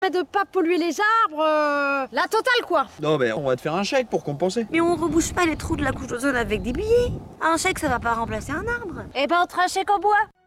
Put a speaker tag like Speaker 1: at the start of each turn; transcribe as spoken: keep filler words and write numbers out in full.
Speaker 1: de pas polluer les arbres, euh, la totale quoi.
Speaker 2: Non mais on va te faire un chèque pour compenser.
Speaker 3: Mais on rebouche pas les trous de la couche d'ozone avec des billets. Un chèque ça va pas remplacer un arbre.
Speaker 1: Eh ben on te fera un chèque en bois.